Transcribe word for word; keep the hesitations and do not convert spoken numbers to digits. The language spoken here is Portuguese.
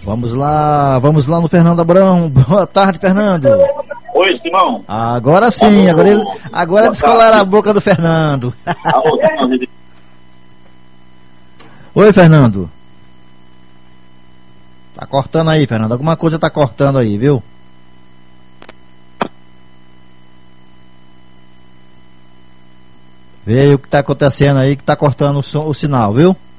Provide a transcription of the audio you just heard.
Vamos lá, vamos lá no Fernando Abrão. Boa tarde, Fernando. Oi, Simão. Agora sim, agora, ele, agora descolaram a boca do Fernando. Oi, Fernando. Tá cortando aí, Fernando. Alguma coisa tá cortando aí, viu? Vê aí o que tá acontecendo aí, que tá cortando o, som, o sinal, viu?